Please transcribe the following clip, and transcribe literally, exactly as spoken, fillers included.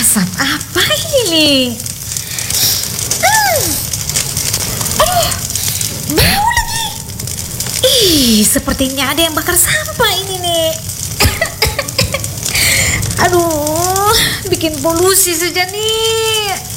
Asap apa ini? Hmm. Aduh, bau lagi. Ih, sepertinya ada yang bakar sampah ini nih. Aduh, bikin polusi saja nih.